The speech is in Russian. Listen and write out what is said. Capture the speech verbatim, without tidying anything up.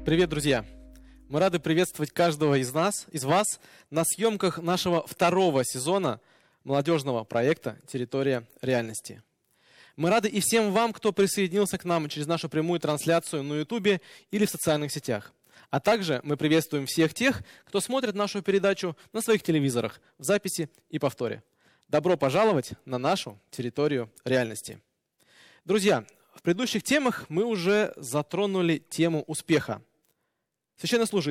Привет, друзья! Мы рады приветствовать каждого из нас, из вас на съемках нашего второго сезона молодежного проекта «Территория реальности». Мы рады и всем вам, кто присоединился к нам через нашу прямую трансляцию на Ютубе или в социальных сетях. А также мы приветствуем всех тех, кто смотрит нашу передачу на своих телевизорах в записи и повторе. Добро пожаловать на нашу территорию реальности. Друзья, в предыдущих темах мы уже затронули тему успеха. Священнослужитель